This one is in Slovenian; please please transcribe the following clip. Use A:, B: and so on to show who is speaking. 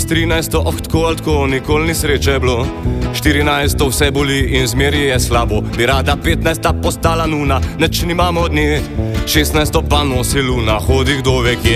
A: S 13 tako ali tako, nikoli ni sreče bilo. 14 vse boli in zmeri je slabo. Bi rada 15 postala nuna, neč nimamo od nje. 16 pa nosi luna, hodi kdo ve kje.